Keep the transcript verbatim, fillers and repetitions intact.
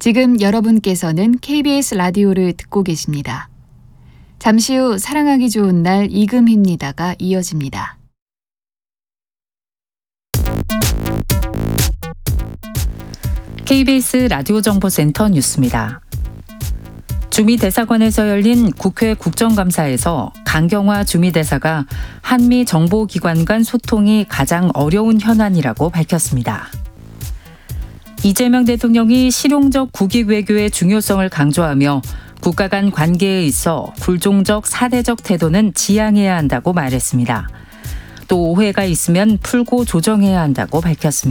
지금 여러분께서는 케이비에스 라디오를 듣고 계십니다. 잠시 후 사랑하기 좋은 날 이금희입니다가 이어집니다. 케이비에스 라디오 정보센터 뉴스입니다. 주미대사관에서 열린 국회 국정감사에서 강경화 주미대사가 한미 정보기관 간 소통이 가장 어려운 현안이라고 밝혔습니다. 이재명 대통령이 실용적 국익 외교의 중요성을 강조하며 국가 간 관계에 있어 굴종적 사대적 태도는 지양해야 한다고 말했습니다. 또 오해가 있으면 풀고 조정해야 한다고 밝혔습니다.